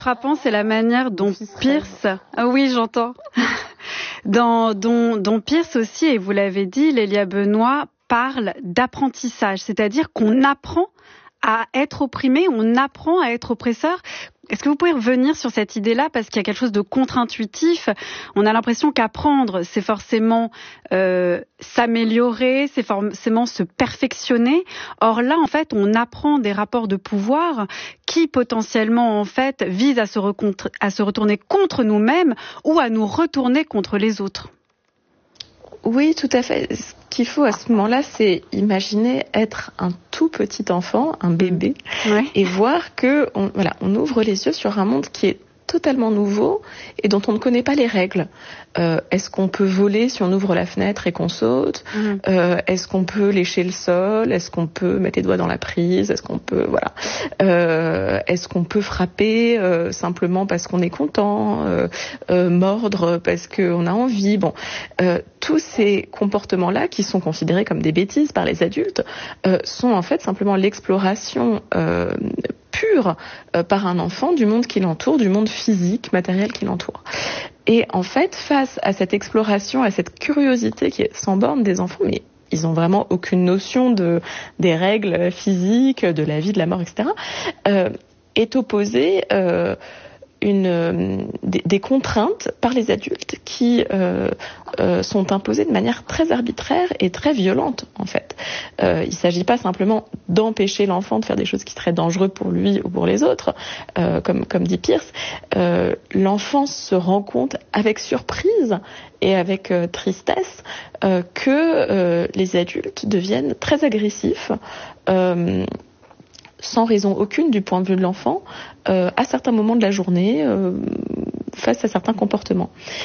Frappant, c'est la manière dont Pierce... Ah oui, j'entends. dont Pierce aussi, et vous l'avez dit, Lélia Benoît, parle d'apprentissage, c'est-à-dire qu'on apprend à être opprimé, on apprend à être oppresseur. Est-ce que vous pouvez revenir sur cette idée-là, parce qu'il y a quelque chose de contre-intuitif. On a l'impression qu'apprendre, c'est forcément s'améliorer, c'est forcément se perfectionner. Or là, en fait, on apprend des rapports de pouvoir qui potentiellement, en fait, visent à se retourner contre nous-mêmes ou à nous retourner contre les autres. Oui, tout à fait. Ce qu'il faut à ce moment-là, c'est imaginer être un tout petit enfant, un bébé, et voir que on ouvre les yeux sur un monde qui est totalement nouveau et dont on ne connaît pas les règles. Est-ce qu'on peut voler si on ouvre la fenêtre et qu'on saute ? Est-ce qu'on peut lécher le sol ? Est-ce qu'on peut mettre les doigts dans la prise ? Est-ce qu'on peut est-ce qu'on peut frapper simplement parce qu'on est content, mordre parce qu'on a envie ? Bon, tous ces comportements-là qui sont considérés comme des bêtises par les adultes sont en fait simplement l'exploration pure par un enfant du monde qui l'entoure, du monde physique, matériel qui l'entoure. Et en fait, face à cette exploration, à cette curiosité qui est sans borne des enfants, mais ils ont vraiment aucune notion des règles physiques, de la vie, de la mort, etc., est opposée des contraintes par les adultes qui sont imposées de manière très arbitraire et très violente, en fait. Il ne s'agit pas simplement d'empêcher l'enfant de faire des choses qui seraient dangereuses pour lui ou pour les autres, comme dit Pierce. L'enfant se rend compte avec surprise et avec tristesse que les adultes deviennent très agressifs, sans raison aucune du point de vue de l'enfant, à certains moments de la journée, face à certains comportements.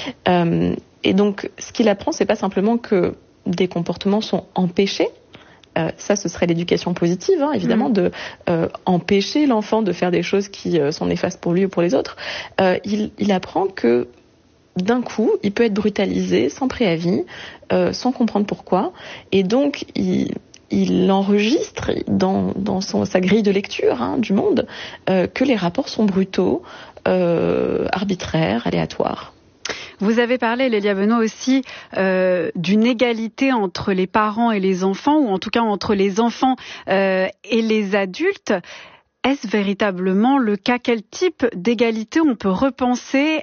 Et donc, ce qu'il apprend, c'est pas simplement que des comportements sont empêchés. Ça, ce serait l'éducation positive, évidemment, de empêcher l'enfant de faire des choses qui sont néfastes pour lui ou pour les autres. Il apprend que d'un coup, il peut être brutalisé sans préavis, sans comprendre pourquoi, et donc il enregistre dans sa grille de lecture du monde que les rapports sont brutaux, arbitraires, aléatoires. Vous avez parlé, Lélia Benoît, aussi d'une égalité entre les parents et les enfants, ou en tout cas entre les enfants et les adultes. Est-ce véritablement le cas ? Quel type d'égalité on peut repenser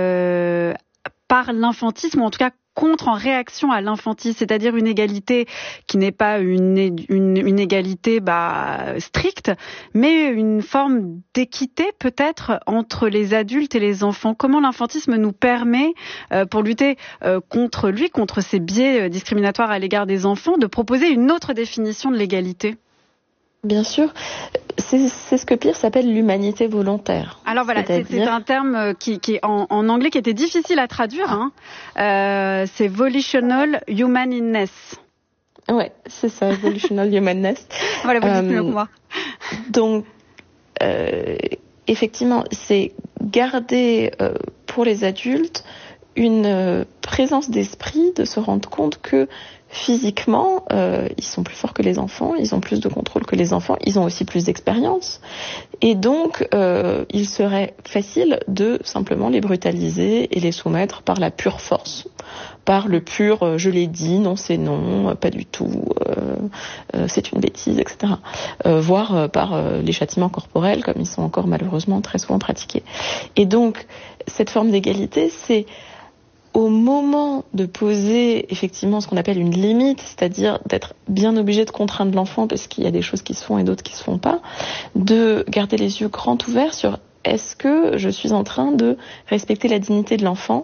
par l'infantisme, ou en tout cas en réaction à l'infantisme, c'est-à-dire une égalité qui n'est pas une égalité stricte, mais une forme d'équité peut-être entre les adultes et les enfants. Comment l'infantisme nous permet, pour lutter contre ces biais discriminatoires à l'égard des enfants, de proposer une autre définition de l'égalité ? Bien sûr, c'est ce que Pierce appelle l'humanité volontaire. Alors voilà, c'est un terme qui en anglais qui était difficile à traduire. C'est volitional humaneness. Ouais, c'est ça, volitional humaneness. Voilà, vous dites mieux que moi. Donc, effectivement, c'est garder pour les adultes une présence d'esprit, de se rendre compte que physiquement, ils sont plus forts que les enfants, ils ont plus de contrôle que les enfants, ils ont aussi plus d'expérience. Et donc, il serait facile de simplement les brutaliser et les soumettre par la pure force, par le pur je l'ai dit, non c'est non, pas du tout, c'est une bêtise, etc. Voire par les châtiments corporels, comme ils sont encore malheureusement très souvent pratiqués. Et donc, cette forme d'égalité, c'est au moment de poser effectivement ce qu'on appelle une limite, c'est-à-dire d'être bien obligé de contraindre l'enfant parce qu'il y a des choses qui se font et d'autres qui se font pas, de garder les yeux grands ouverts sur est-ce que je suis en train de respecter la dignité de l'enfant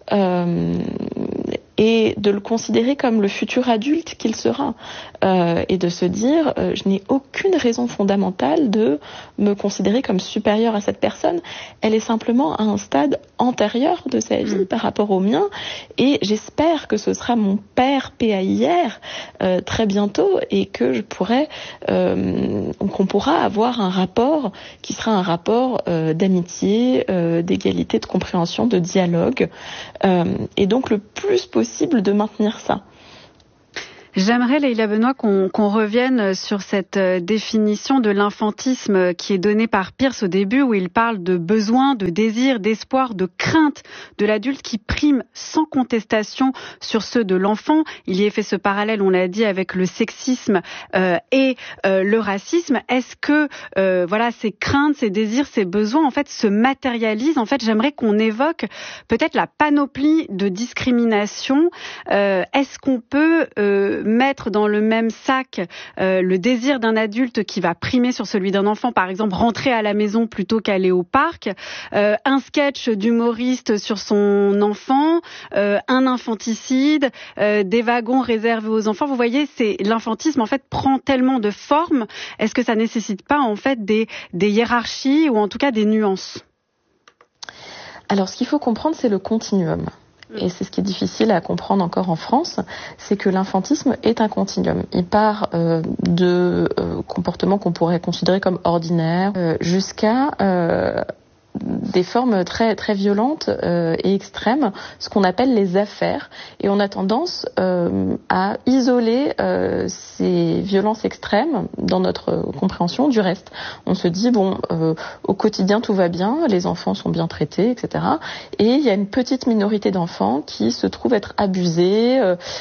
et de le considérer comme le futur adulte qu'il sera, et de se dire je n'ai aucune raison fondamentale de me considérer comme supérieure à cette personne, elle est simplement à un stade antérieur de sa vie par rapport au mien, et j'espère que ce sera mon père PAIR très bientôt, et que je pourrai qu'on pourra avoir un rapport qui sera un rapport d'amitié, d'égalité, de compréhension, de dialogue, et donc le plus possible de maintenir ça. J'aimerais, Leïla Benoît, qu'on revienne sur cette définition de l'infantisme qui est donnée par Peirce au début, où il parle de besoin, de désir, d'espoir, de crainte de l'adulte qui prime sans contestation sur ceux de l'enfant. Il y a fait ce parallèle, on l'a dit, avec le sexisme et le racisme. Est-ce que ces craintes, ces désirs, ces besoins, en fait, se matérialisent? En fait, j'aimerais qu'on évoque peut-être la panoplie de discrimination. Est-ce qu'on peut mettre dans le même sac le désir d'un adulte qui va primer sur celui d'un enfant, par exemple rentrer à la maison plutôt qu'aller au parc, un sketch d'humoriste sur son enfant, un infanticide, des wagons réservés aux enfants? Vous voyez, l'infantisme en fait prend tellement de formes. Est-ce que ça nécessite pas en fait des hiérarchies ou en tout cas des nuances? Alors, ce qu'il faut comprendre, c'est le continuum. Et c'est ce qui est difficile à comprendre encore en France, c'est que l'infantisme est un continuum. Il part de comportements qu'on pourrait considérer comme ordinaires jusqu'à des formes très très violentes et extrêmes, ce qu'on appelle les affaires. Et on a tendance à isoler ces violences extrêmes dans notre compréhension du reste. On se dit, au quotidien tout va bien, les enfants sont bien traités, etc. Et il y a une petite minorité d'enfants qui se trouvent être abusés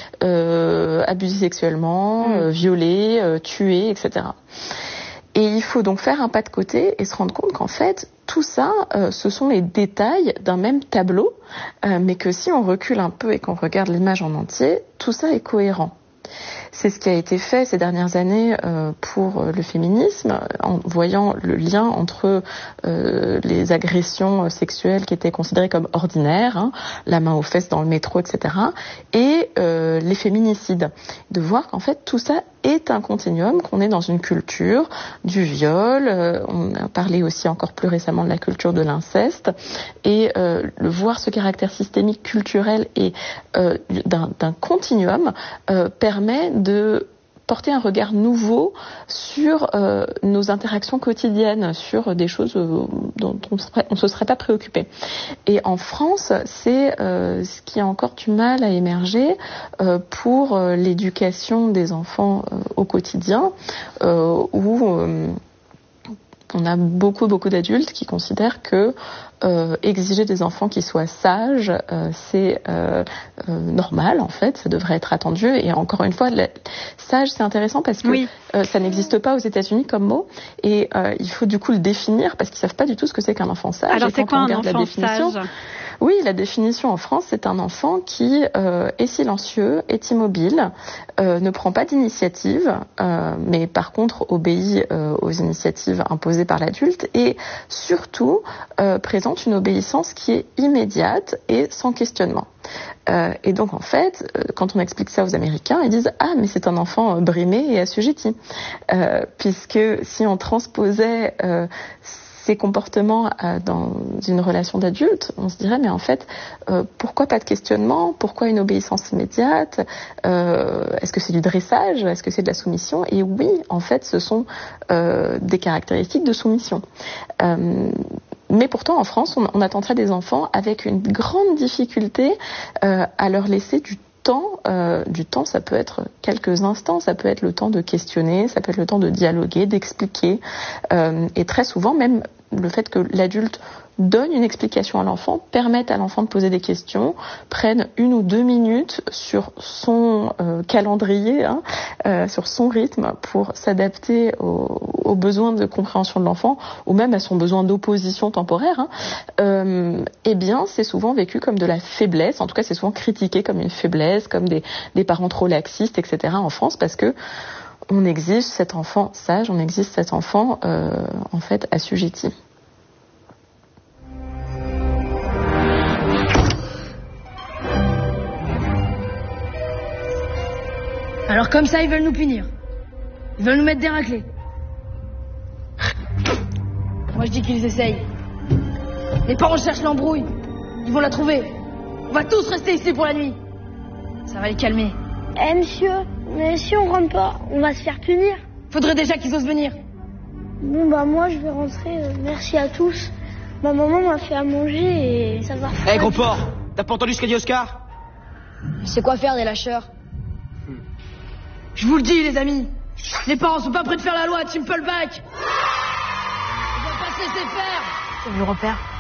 sexuellement, violés, tués, etc. Et il faut donc faire un pas de côté et se rendre compte qu'en fait, tout ça, ce sont les détails d'un même tableau, mais que si on recule un peu et qu'on regarde l'image en entier, tout ça est cohérent. C'est ce qui a été fait ces dernières années pour le féminisme, en voyant le lien entre les agressions sexuelles qui étaient considérées comme ordinaires, la main aux fesses dans le métro, etc., et les féminicides. De voir qu'en fait tout ça est un continuum, qu'on est dans une culture du viol, on a parlé aussi encore plus récemment de la culture de l'inceste, et le voir ce caractère systémique culturel et d'un continuum permet de porter un regard nouveau sur nos interactions quotidiennes, sur des choses dont on ne se serait pas préoccupé. Et en France, c'est ce qui a encore du mal à émerger pour l'éducation des enfants au quotidien, où on a beaucoup d'adultes qui considèrent que exiger des enfants qui soient sages, c'est normal en fait, ça devrait être attendu. Et encore une fois, sage, c'est intéressant parce que ça n'existe pas aux États-Unis comme mot, et il faut du coup le définir parce qu'ils savent pas du tout ce que c'est qu'un enfant sage. Alors c'est quoi un enfant sage ? Oui, la définition en France, c'est un enfant qui est silencieux, est immobile, ne prend pas d'initiative, mais par contre obéit aux initiatives imposées par l'adulte, et surtout présente une obéissance qui est immédiate et sans questionnement. Et donc en fait, quand on explique ça aux Américains, ils disent « Ah, mais c'est un enfant brimé et assujetti ». Puisque si on transposait ces comportements dans une relation d'adulte, on se dirait mais en fait pourquoi pas de questionnement, pourquoi une obéissance immédiate, est-ce que c'est du dressage, est-ce que c'est de la soumission? Et oui, en fait ce sont des caractéristiques de soumission. Mais pourtant, en France, on attenterait des enfants avec une grande difficulté à leur laisser du temps. Du temps, ça peut être quelques instants, ça peut être le temps de questionner, ça peut être le temps de dialoguer, d'expliquer. Et très souvent, même le fait que l'adulte donne une explication à l'enfant, permette à l'enfant de poser des questions, prenne 1 ou 2 minutes sur son calendrier, sur son rythme pour s'adapter aux besoins de compréhension de l'enfant ou même à son besoin d'opposition temporaire, eh bien c'est souvent vécu comme de la faiblesse, en tout cas c'est souvent critiqué comme une faiblesse, comme des parents trop laxistes, etc. en France, parce que on exige cet enfant sage, on exige cet enfant en fait assujetti. Alors comme ça, ils veulent nous punir. Ils veulent nous mettre des raclés. Moi, je dis qu'ils essayent. Les parents cherchent l'embrouille. Ils vont la trouver. On va tous rester ici pour la nuit. Ça va les calmer. Eh, monsieur, mais si on rentre pas, on va se faire punir. Faudrait déjà qu'ils osent venir. Bon, moi, je vais rentrer. Merci à tous. Ma maman m'a fait à manger et ça va. Eh, gros porc, t'as pas entendu ce qu'a dit Oscar? C'est quoi faire des lâcheurs? Je vous le dis, les amis. Les parents sont pas prêts de faire la loi, Team Pullback. On va pas se laisser faire. C'est du repère.